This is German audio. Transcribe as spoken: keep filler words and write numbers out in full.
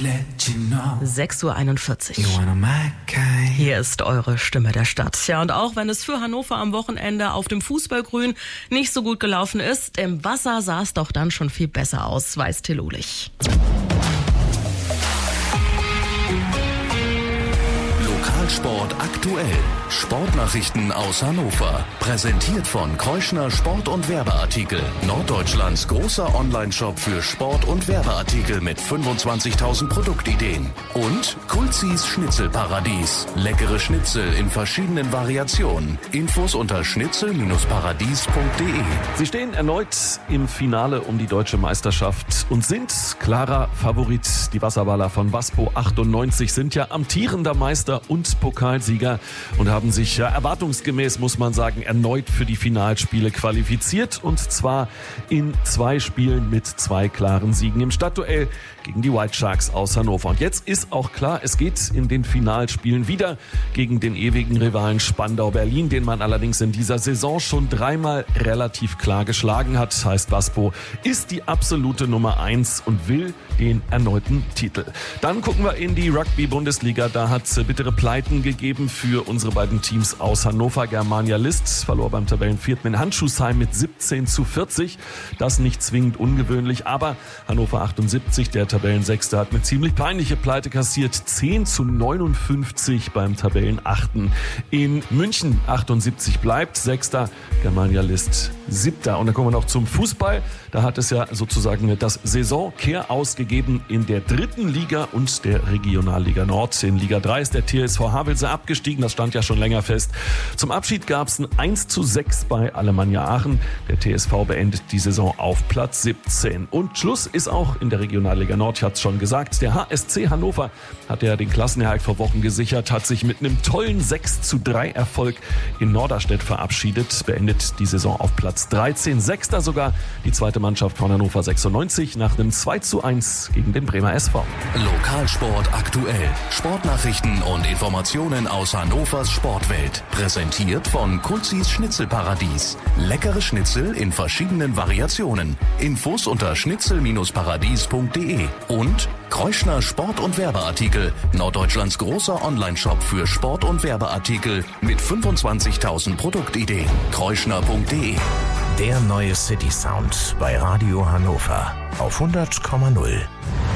sechs Uhr einundvierzig. Hier ist eure Stimme der Stadt. Ja, und auch wenn es für Hannover am Wochenende auf dem Fußballgrün nicht so gut gelaufen ist, im Wasser sah es doch dann schon viel besser aus, weiß Till Uhlich. Lokalsport aktuell. Sportnachrichten aus Hannover. Präsentiert von Kreuschner Sport- und Werbeartikel. Norddeutschlands großer Onlineshop für Sport- und Werbeartikel mit fünfundzwanzigtausend Produktideen. Und Kulzis Schnitzelparadies. Leckere Schnitzel in verschiedenen Variationen. Infos unter schnitzel paradies punkt de. Sie stehen erneut im Finale um die deutsche Meisterschaft und sind klarer Favorit. Die Wasserballer von Waspo achtundneunzig sind ja amtierender Meister und Pokalsieger und haben sich ja erwartungsgemäß, muss man sagen, erneut für die Finalspiele qualifiziert, und zwar in zwei Spielen mit zwei klaren Siegen im Stadtduell gegen die White Sharks aus Hannover. Und jetzt ist auch klar, es geht in den Finalspielen wieder gegen den ewigen Rivalen Spandau Berlin, den man allerdings in dieser Saison schon dreimal relativ klar geschlagen hat. Heißt, Waspo ist die absolute Nummer eins und will den erneuten Titel. Dann gucken wir in die Rugby-Bundesliga. Da hat es bittere Pleiten gegeben für unsere beiden Teams aus Hannover. Germania List verlor beim Tabellenvierten in Handschuhsheim mit siebzehn zu vierzig. Das nicht zwingend ungewöhnlich, aber Hannover achtundsiebzig, der Tabellensechste, hat eine ziemlich peinliche Pleite kassiert. zehn zu neunundfünfzig beim Tabellenachten. In München achtundsiebzig bleibt Sechster, Germania List Siebter. Und dann kommen wir noch zum Fußball. Da hat es ja sozusagen das Saisonkehr ausgegeben in der dritten Liga und der Regionalliga Nord. In Liga drei ist der T S V Havelse abgestiegen, das stand ja schon länger fest. Zum Abschied gab es ein eins zu sechs bei Alemannia Aachen. Der T S V beendet die Saison auf Platz siebzehn. Und Schluss ist auch in der Regionalliga Nord, ich hatte es schon gesagt. Der H S C Hannover hat ja den Klassenerhalt vor Wochen gesichert, hat sich mit einem tollen sechs zu drei Erfolg in Norderstedt verabschiedet, beendet die Saison auf Platz dreizehn. Sechster sogar die zweite Mannschaft von Hannover sechsundneunzig nach einem zwei zu eins gegen den Bremer S V. Lokalsport aktuell. Sportnachrichten und Informationen aus Hannovers Sportwelt. Präsentiert von Kulzis Schnitzelparadies. Leckere Schnitzel in verschiedenen Variationen. Infos unter schnitzel paradies punkt de. Und Kreuschner Sport- und Werbeartikel. Norddeutschlands großer Onlineshop für Sport- und Werbeartikel mit fünfundzwanzigtausend Produktideen. kreuschner punkt de. Der neue City Sound bei Radio Hannover auf hundert Komma null.